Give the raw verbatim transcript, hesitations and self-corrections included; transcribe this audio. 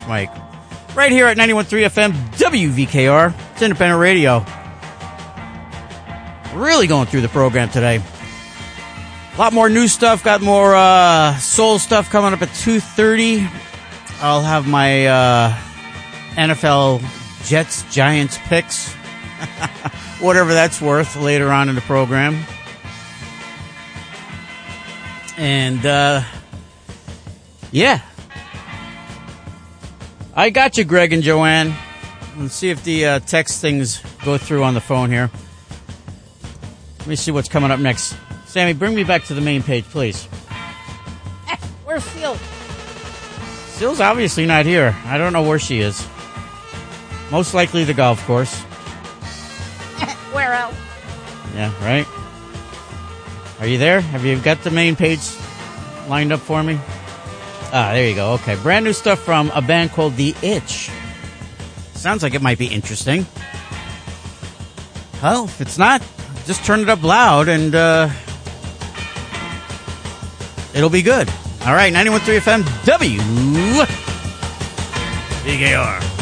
Mike. Right here at ninety-one point three F M, W V K R. It's independent radio. Really going through the program today. A lot more new stuff. Got more uh, soul stuff coming up at two thirty. I'll have my uh, N F L Jets Giants picks. Whatever that's worth later on in the program. And, uh, yeah. I got you, Greg and Joanne. Let's see if the uh, text things go through on the phone here. Let me see what's coming up next. Sammy, bring me back to the main page, please. Eh, where's Seal? Seal's obviously not here. I don't know where she is. Most likely the golf course. Where else? Yeah, right? Are you there? Have you got the main page lined up for me? Ah, there you go. Okay, brand new stuff from a band called The Itch. Sounds like it might be interesting. Well, if it's not, just turn it up loud and uh, it'll be good. All right, ninety-one point three F M, W V K R.